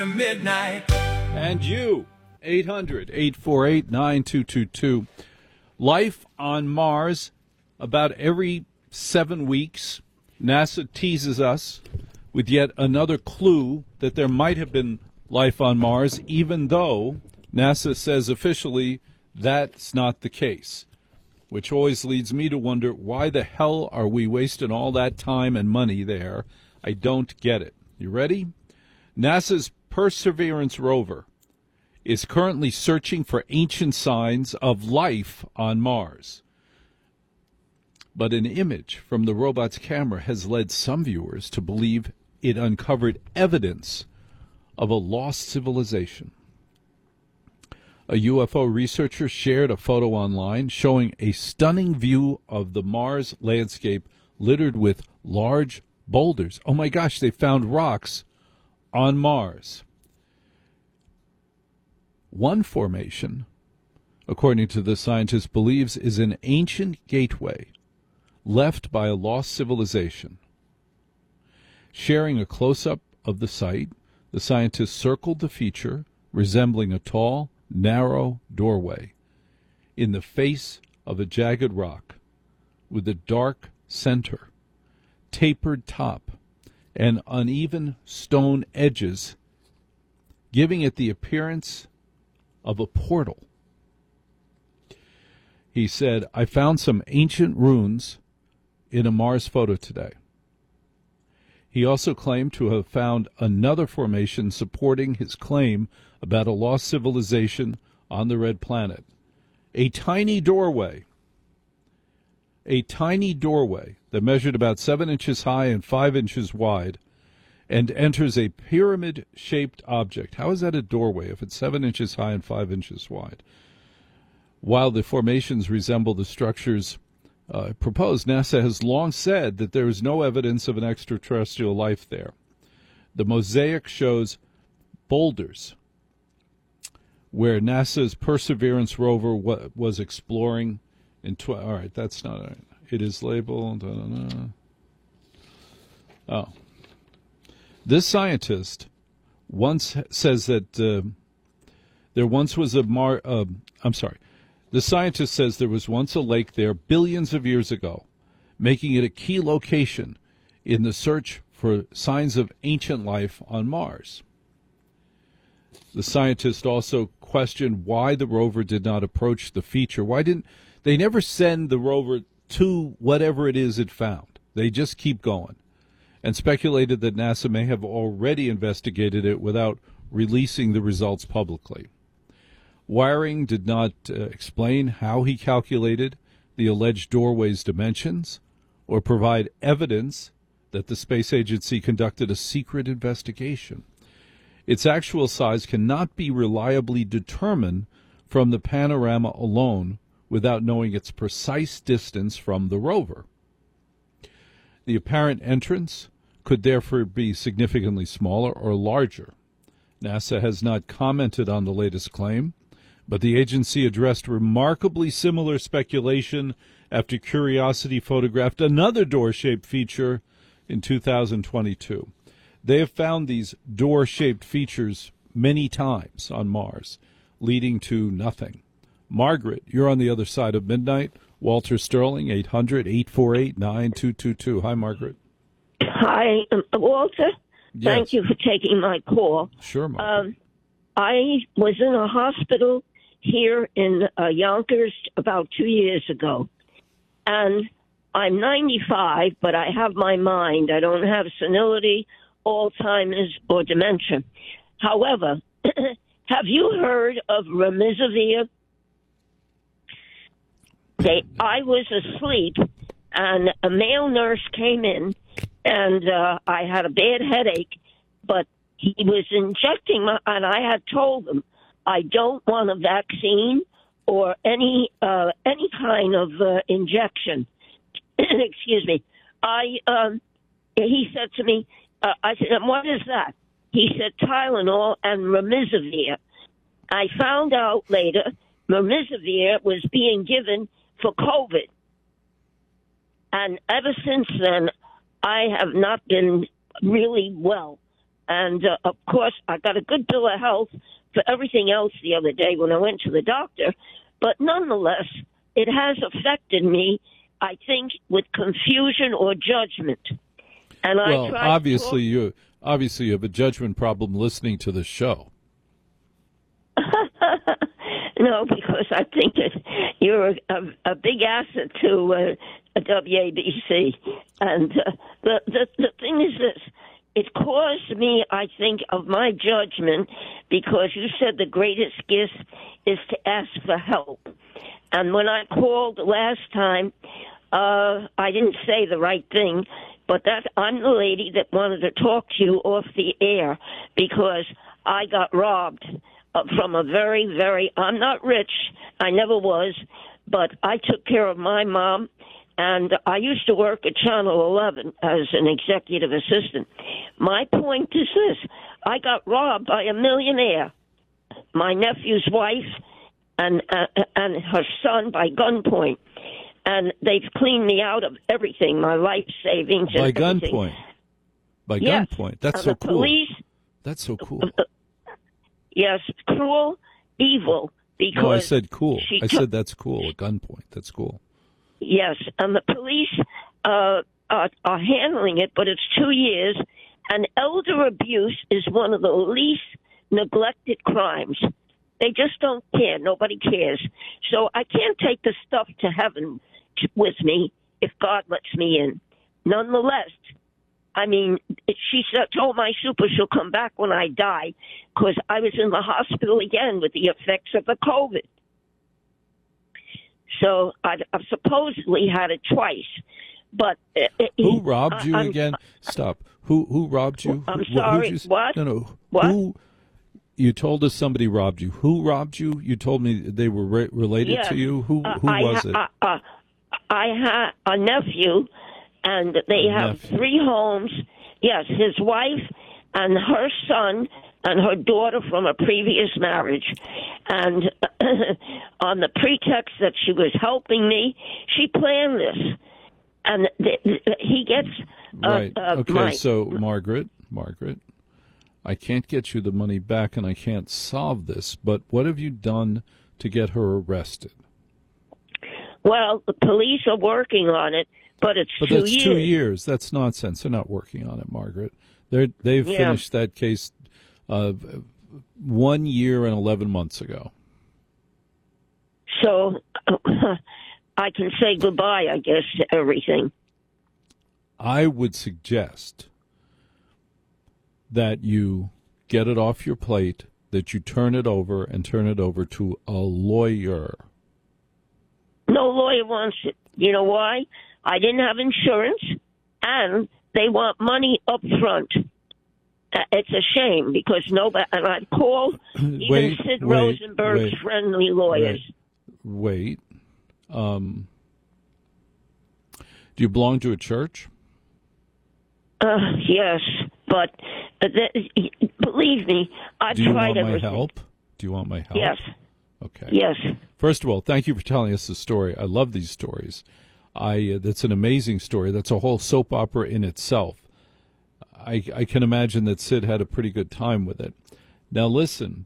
midnight. And you, 800-848-9222. Life on Mars, about every 7 weeks, NASA teases us with yet another clue that there might have been life on Mars, even though NASA says officially that's not the case, which always leads me to wonder, why the hell are we wasting all that time and money there? I don't get it. You ready? NASA's Perseverance rover is currently searching for ancient signs of life on Mars. But an image from the robot's camera has led some viewers to believe it uncovered evidence of a lost civilization. A UFO researcher shared a photo online showing a stunning view of the Mars landscape littered with large boulders. Oh my gosh, they found rocks on Mars. One formation, according to the scientist, believes is an ancient gateway left by a lost civilization. Sharing a close-up of the site, the scientist circled the feature, resembling a tall, narrow doorway in the face of a jagged rock with a dark center, tapered top, and uneven stone edges, giving it the appearance of a portal. He said, "I found some ancient ruins in a Mars photo today." He also claimed to have found another formation supporting his claim about a lost civilization on the red planet. A tiny doorway that measured about 7 inches high and 5 inches wide and enters a pyramid-shaped object. How is that a doorway if it's 7 inches high and 5 inches wide? While the formations resemble the structures proposed, NASA has long said that there is no evidence of an extraterrestrial life there. The mosaic shows boulders where NASA's Perseverance rover was exploring in all right, that's not it. It is labeled. Oh. This scientist once says that there once was a The scientist says there was once a lake there billions of years ago, making it a key location in the search for signs of ancient life on Mars. The scientist also questioned why the rover did not approach the feature. Why didn't they never send the rover to whatever it is it found? They just keep going, and speculated that NASA may have already investigated it without releasing the results publicly. Wiring did not explain how he calculated the alleged doorway's dimensions or provide evidence that the space agency conducted a secret investigation. Its actual size cannot be reliably determined from the panorama alone without knowing its precise distance from the rover. The apparent entrance could therefore be significantly smaller or larger. NASA has not commented on the latest claim, but the agency addressed remarkably similar speculation after Curiosity photographed another door-shaped feature in 2022. They have found these door-shaped features many times on Mars, leading to nothing. Margaret, you're on the other side of midnight. Walter Sterling, 800-848-9222. Hi, Margaret. Hi, Walter. Yes. Thank you for taking my call. Sure, Margaret. I was in a hospital here in Yonkers about 2 years ago, and I'm 95, but I have my mind. I don't have senility, Alzheimer's, or dementia. However, have you heard of remdesivir? I was asleep, and a male nurse came in, and I had a bad headache, but he was injecting and I had told him I don't want a vaccine or any kind of injection. Excuse me. He said to me, I said, "What is that?" He said, "Tylenol and remdesivir." I found out later remdesivir was being given for COVID. And ever since then, I have not been really well. And, of course, I got a good bill of health for everything else the other day when I went to the doctor. But nonetheless, it has affected me, I think, with confusion or judgment. And well, obviously you have a judgment problem listening to the show. No, because I think that you're a big asset to WABC. And the thing is this. It caused me, I think, of my judgment because you said the greatest gift is to ask for help. And when I called last time, I didn't say the right thing, but I'm the lady that wanted to talk to you off the air because I got robbed from a very, very, I'm not rich, I never was, but I took care of my mom. And I used to work at Channel 11 as an executive assistant. My point is this. I got robbed by a millionaire, my nephew's wife, and her son by gunpoint. And they've cleaned me out of everything, my life savings. And by gunpoint? By yes. Gunpoint? That's and so cool. Police, that's so cool. Yes, cruel, evil. Because no, I said cool. I said that's cool, at gunpoint. That's cool. Yes, and the police are handling it, but it's 2 years. And elder abuse is one of the least neglected crimes. They just don't care. Nobody cares. So I can't take the stuff to heaven with me if God lets me in. Nonetheless, I mean, she told my super she'll come back when I die because I was in the hospital again with the effects of the COVID. So I've supposedly had it twice, but who robbed you again? Stop. Who robbed you? I'm sorry. What? No. What? Who? You told us somebody robbed you. Who robbed you? You told me they were related to you. Who was it? I had a nephew, and they have 3 homes. Yes, his wife and her son and her daughter from a previous marriage. And on the pretext that she was helping me, she planned this. And he gets... right. Okay, so, Margaret, I can't get you the money back and I can't solve this, but what have you done to get her arrested? Well, the police are working on it, but it's 2 years. But that's 2 years. That's nonsense. They're not working on it, Margaret. They've finished that case 1 year and 11 months ago. So I can say goodbye, I guess, to everything. I would suggest that you get it off your plate, that you turn it over to a lawyer. No lawyer wants it. You know why? I didn't have insurance, and they want money up front. It's a shame because nobody, and I've called even Sid Rosenberg's friendly lawyers. Wait. Do you belong to a church? Yes, but believe me, I've tried everything. Do you want my help? Yes. Okay. Yes. First of all, thank you for telling us the story. I love these stories. That's an amazing story. That's a whole soap opera in itself. I can imagine that Sid had a pretty good time with it. Now, listen,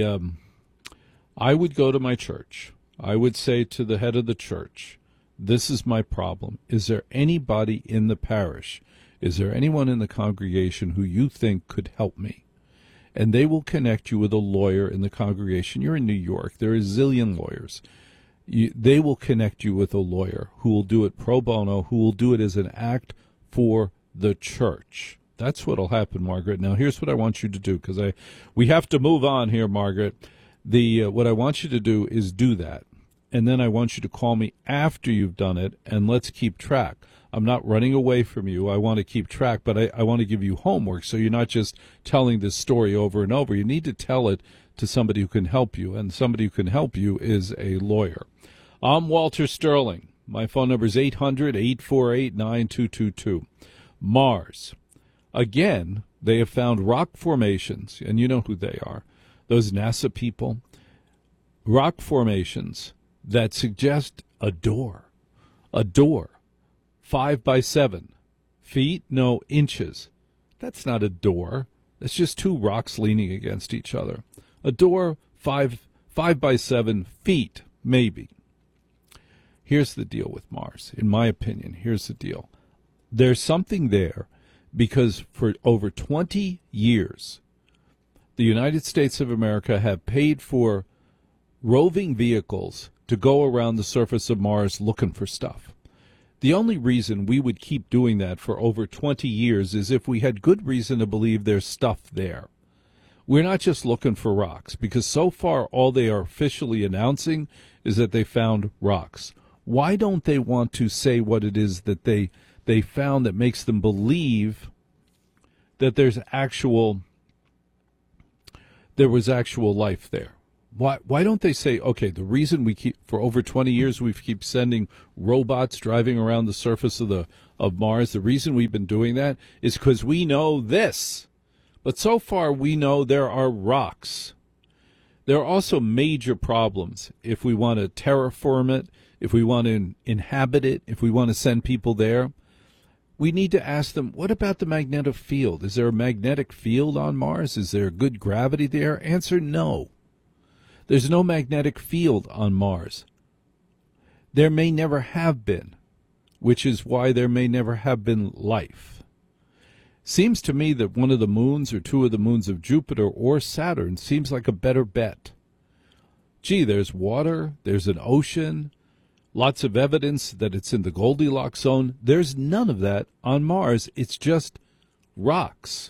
I would go to my church. I would say to the head of the church, this is my problem. Is there anybody in the parish? Is there anyone in the congregation who you think could help me? And they will connect you with a lawyer in the congregation. You're in New York. There are a zillion lawyers. They will connect you with a lawyer who will do it pro bono, who will do it as an act for the church. That's what will happen, Margaret. Now, here's what I want you to do, because we have to move on here, Margaret. What I want you to do is do that, and then I want you to call me after you've done it, and let's keep track. I'm not running away from you. I want to keep track, but I want to give you homework, so you're not just telling this story over and over. You need to tell it to somebody who can help you, and somebody who can help you is a lawyer. I'm Walter Sterling. My phone number is 800-848-9222. Mars. Again, they have found rock formations, and you know who they are, those NASA people. Rock formations that suggest a door. 5 by 7 feet, no inches. That's not a door. That's just two rocks leaning against each other. A door 5 by 7 feet, maybe. Here's the deal with Mars. In my opinion, here's the deal. There's something there because for over 20 years, the United States of America have paid for roving vehicles to go around the surface of Mars looking for stuff. The only reason we would keep doing that for over 20 years is if we had good reason to believe there's stuff there. We're not just looking for rocks, because so far all they are officially announcing is that they found rocks. Why don't they want to say what it is that they found that makes them believe that there was actual life there? Why don't they say, okay, the reason we keep, for over 20 years, we keep sending robots driving around the surface of Mars, the reason we've been doing that is because we know this. But so far, we know there are rocks. There are also major problems if we want to terraform it, if we want to inhabit it, if we want to send people there. We need to ask them, what about the magnetic field? Is there a magnetic field on Mars? Is there good gravity there? Answer, no. There's no magnetic field on Mars. There may never have been, which is why there may never have been life. Seems to me that one of the moons or two of the moons of Jupiter or Saturn seems like a better bet. Gee, there's water, there's an ocean, lots of evidence that it's in the Goldilocks zone. There's none of that on Mars. It's just rocks.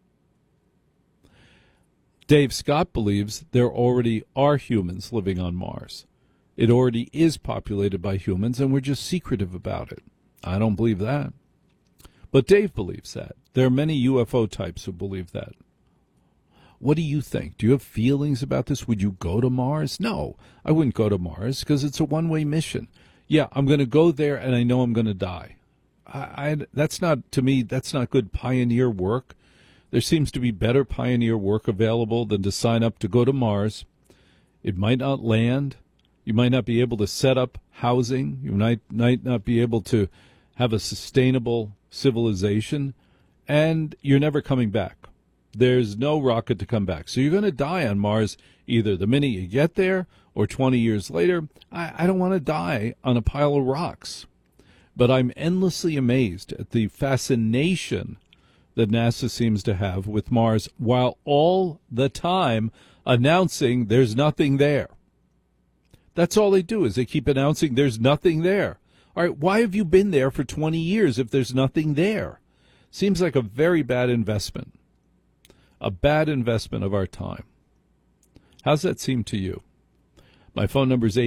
Dave Scott believes there already are humans living on Mars. It already is populated by humans, and we're just secretive about it. I don't believe that. But Dave believes that. There are many UFO types who believe that. What do you think? Do you have feelings about this? Would you go to Mars? No, I wouldn't go to Mars because it's a one-way mission. Yeah, I'm going to go there, and I know I'm going to die. That's not, to me, that's not good pioneer work. There seems to be better pioneer work available than to sign up to go to Mars. It might not land. You might not be able to set up housing. You might not be able to have a sustainable civilization, and you're never coming back. There's no rocket to come back. So you're going to die on Mars either the minute you get there or 20 years later. I don't want to die on a pile of rocks. But I'm endlessly amazed at the fascination that NASA seems to have with Mars, while all the time announcing there's nothing there. That's all they do, is they keep announcing there's nothing there. All right, why have you been there for 20 years if there's nothing there? Seems like a very bad investment. A bad investment of our time. How's that seem to you? My phone number is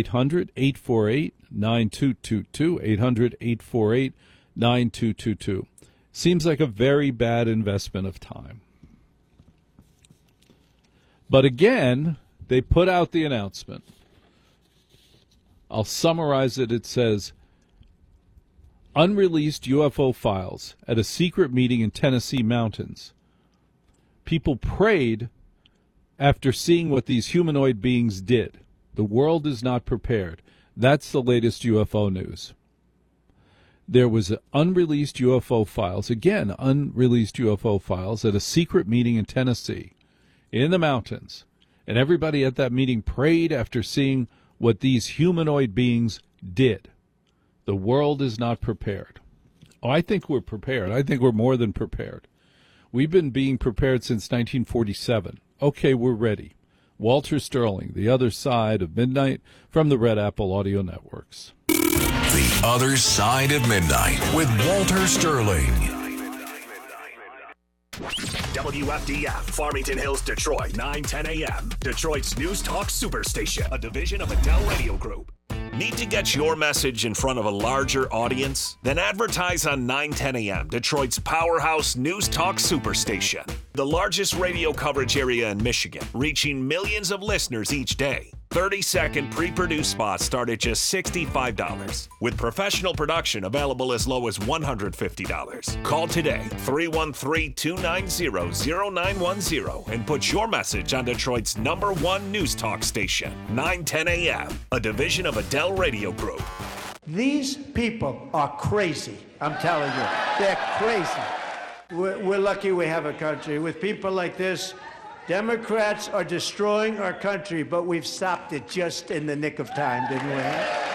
800-848-9222, 800-848-9222. Seems like a very bad investment of time. But again, they put out the announcement. I'll summarize it. It says, unreleased UFO files at a secret meeting in Tennessee mountains. People prayed after seeing what these humanoid beings did. The world is not prepared. That's the latest UFO news. There was unreleased UFO files, again, unreleased UFO files at a secret meeting in Tennessee, in the mountains. And everybody at that meeting prayed after seeing what these humanoid beings did. The world is not prepared. Oh, I think we're prepared. I think we're more than prepared. We've been being prepared since 1947. Okay, we're ready. Walter Sterling, The Other Side of Midnight, from the Red Apple Audio Networks. The Other Side of Midnight with Walter Sterling. WFDF, Farmington Hills, Detroit, 9:10 a.m. Detroit's News Talk Superstation, a division of Adele Radio Group. Need to get your message in front of a larger audience? Then advertise on 9:10 a.m., Detroit's powerhouse News Talk Superstation. The largest radio coverage area in Michigan, reaching millions of listeners each day. 30-second pre-produced spots start at just $65, with professional production available as low as $150. Call today, 313-290-0910, and put your message on Detroit's #1 news talk station, 9:10 a.m., a division of Adele Radio Group. These people are crazy, I'm telling you. They're crazy. We're lucky we have a country. With people like this, Democrats are destroying our country, but we've stopped it just in the nick of time, didn't we?